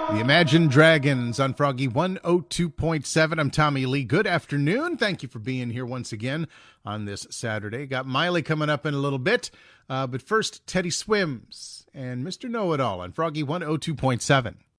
The Imagine Dragons on Froggy 102.7. I'm Tommy Lee. Good afternoon. Thank you for being here once again on this Saturday. Got Miley coming up in a little bit. But first, Teddy Swims and Mr. Know-It-All on Froggy 102.7.